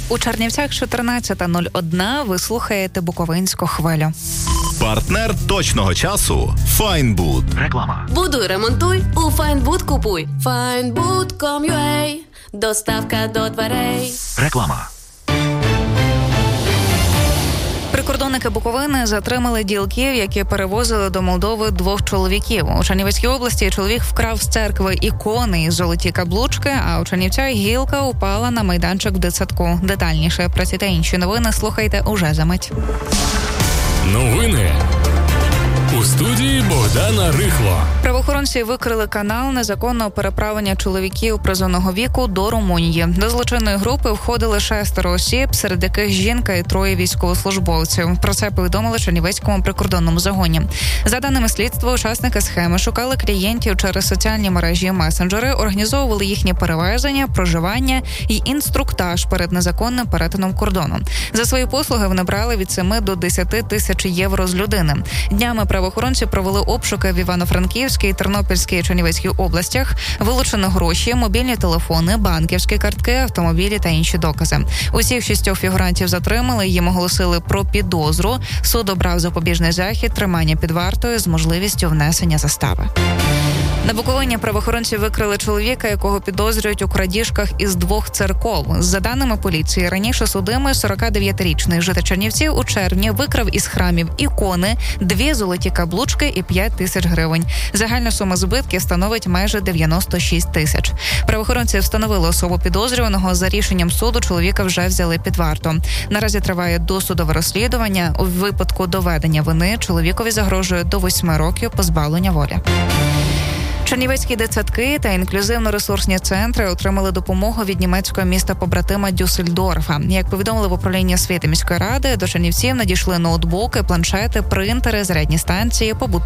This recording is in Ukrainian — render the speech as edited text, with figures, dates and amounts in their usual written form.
У Чернівцях 14:01. Ви слухаєте Буковинську хвилю. Партнер точного часу – Файнбуд. Реклама. Будуй, ремонтуй, у Файнбуд купуй. Findbood.com.ua. Доставка до дверей. Реклама. Прикордонники Буковини затримали ділків, які перевозили до Молдови 2 чоловіків. У Чернівецькій області чоловік вкрав з церкви ікони і золоті каблучки, а у Чернівцях гілка упала на майданчик в дитсадку. Детальніше про ці та інші новини слухайте уже за мить. Новини. У студії Богдана Рихло. Правоохоронці викрили канал незаконного переправлення чоловіків призовного віку до Румунії. До злочинної групи входили 6 осіб, серед яких жінка і 3 військовослужбовців. Про це повідомили Чернівецькому прикордонному загоні. За даними слідства, учасники схеми шукали клієнтів через соціальні мережі і месенджери, організовували їхнє перевезення, проживання і інструктаж перед незаконним перетином кордону. За свої послуги вони брали від 7 до 10 тисяч євро з людини. Днями правоохоронці провели обшуки в Івано-Франківській, Тернопільській і Чернівецькій областях. Вилучено гроші, мобільні телефони, банківські картки, автомобілі та інші докази. Усіх 6 фігурантів затримали, їм оголосили про підозру. Суд обрав запобіжний захід, тримання під вартою з можливістю внесення застави. На Буковині правоохоронці викрили чоловіка, якого підозрюють у крадіжках із 2 церков. За даними поліції, раніше судимий 49-річний житель Чернівців у червні викрав із храмів ікони, 2 золоті каблучки і 5 тисяч гривень. Загальна сума збитків становить майже 96 тисяч. Правоохоронці встановили особу підозрюваного. За рішенням суду чоловіка вже взяли під варту. Наразі триває досудове розслідування. У випадку доведення вини чоловікові загрожує до 8 років позбавлення волі. Чернівецькі дитсадки та інклюзивно-ресурсні центри отримали допомогу від німецького міста-побратима Дюссельдорфа. Як повідомили в управлінні освіти міської ради, до Чернівців надійшли ноутбуки, планшети, принтери, зарядні станції, побутові